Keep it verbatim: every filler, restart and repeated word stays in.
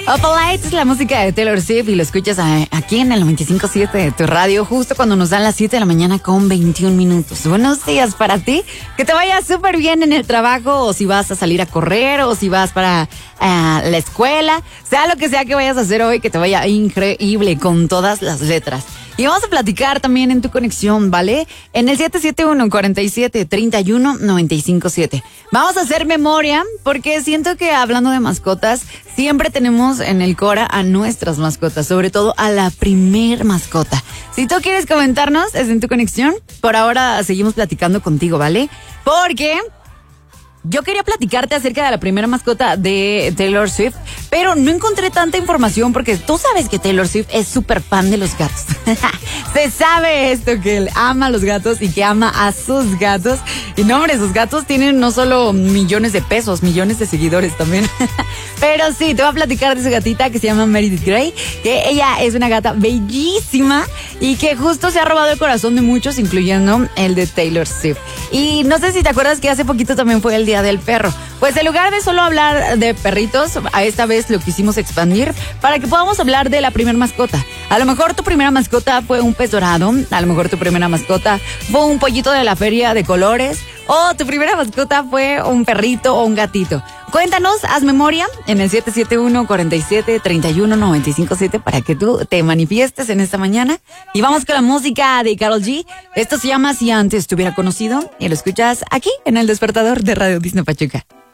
Opalite es la música de Taylor Swift y lo escuchas a, aquí en el noventa y cinco punto siete de tu radio, justo cuando nos dan las siete de la mañana con veintiún minutos. Buenos días para ti, que te vaya súper bien en el trabajo, o si vas a salir a correr, o si vas para uh, la escuela, sea lo que sea que vayas a hacer hoy, que te vaya increíble con todas las letras. Y vamos a platicar también en tu conexión, ¿vale? En el siete siete uno, cuatro siete, tres uno, nueve cinco siete. Vamos a hacer memoria, porque siento que hablando de mascotas, siempre tenemos en el Cora a nuestras mascotas, sobre todo a la primer mascota. Si tú quieres comentarnos, es en tu conexión. Por ahora seguimos platicando contigo, ¿vale? Porque yo quería platicarte acerca de la primera mascota de Taylor Swift, pero no encontré tanta información porque tú sabes que Taylor Swift es súper fan de los gatos. Se sabe esto, que él ama a los gatos y que ama a sus gatos. Y no, hombre, sus gatos tienen no solo millones de pesos, millones de seguidores también. Pero sí, te voy a platicar de su gatita que se llama Meredith Grey, que ella es una gata bellísima y que justo se ha robado el corazón de muchos, incluyendo el de Taylor Swift. Y no sé si te acuerdas que hace poquito también fue el Día del Perro. Pues en lugar de solo hablar de perritos, a esta vez lo quisimos expandir para que podamos hablar de la primera mascota. A lo mejor tu primera mascota fue un pez dorado, a lo mejor tu primera mascota fue un pollito de la feria de colores, o tu primera mascota fue un perrito o un gatito. Cuéntanos, haz memoria en el siete siete uno, cuatro siete, tres uno, nueve cinco siete para que tú te manifiestes en esta mañana. Y vamos con la música de Karol G. Esto se llama Si Antes Te Hubiera Conocido y lo escuchas aquí en El Despertador de Radio Disney Pachuca.